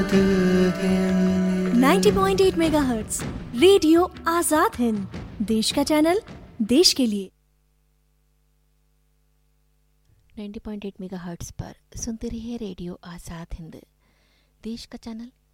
90.8 megahertz radio Azad Hind, देश का channel, देश के लिए। 90.8 मेगाहर्ट्ज पर सुनते रहिए रेडियो आजाद हिंद, देश का चैनल,